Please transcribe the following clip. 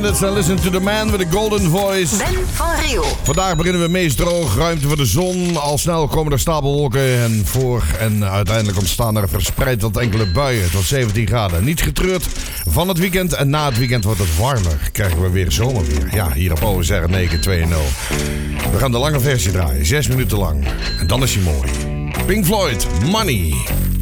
Let's listen to the man with the golden voice. Ben van Riel. Vandaag beginnen we meest droog, ruimte voor de zon. Al snel komen er stapelwolken en uiteindelijk ontstaan er verspreid tot enkele buien tot 17 graden. Niet getreurd van het weekend en na het weekend wordt het warmer. Krijgen we weer zomerweer. Ja, hier op OSR 920. We gaan de lange versie draaien, 6 minuten lang. En dan is hij mooi. Pink Floyd, Money.